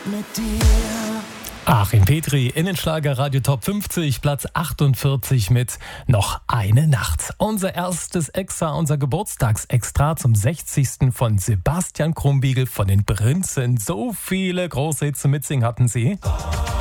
Nacht mit dir. Achim Petri, Innenschlager Radio Top 50, Platz 48 mit Noch eine Nacht. Unser erstes Extra, unser Geburtstagsextra zum 60. von Sebastian Krumbiegel von den Prinzen. So viele große Hits zum Mitsingen hatten sie.